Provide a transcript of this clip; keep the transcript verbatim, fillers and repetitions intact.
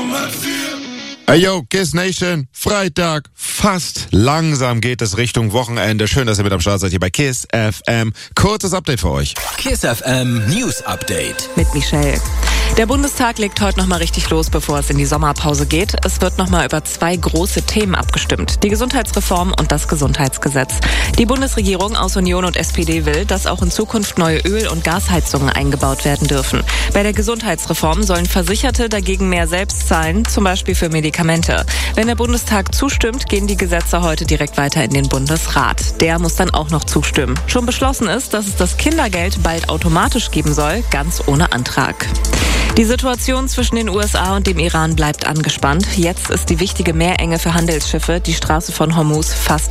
Nummer vier. Hey yo, Kiss Nation, Freitag, fast. Langsam geht es Richtung Wochenende. Schön, dass ihr mit am Start seid hier bei Kiss F M. Kurzes Update für euch. Kiss F M News Update. Mit Michelle. Der Bundestag legt heute nochmal richtig los, bevor es in die Sommerpause geht. Es wird nochmal über zwei große Themen abgestimmt. Die Gesundheitsreform und das Gesundheitsgesetz. Die Bundesregierung aus Union und S P D will, dass auch in Zukunft neue Öl- und Gasheizungen eingebaut werden dürfen. Bei der Gesundheitsreform sollen Versicherte dagegen mehr selbst zahlen, zum Beispiel für Medikamente. Wenn der Bundestag zustimmt, gehen die Gesetze heute direkt weiter in den Bundesrat. Der muss dann auch noch zustimmen. Schon beschlossen ist, dass es das Kindergeld bald automatisch geben soll, ganz ohne Antrag. Die Situation zwischen den U S A und dem Iran bleibt angespannt. Jetzt ist die wichtige Meerenge für Handelsschiffe, die Straße von Hormuz, fast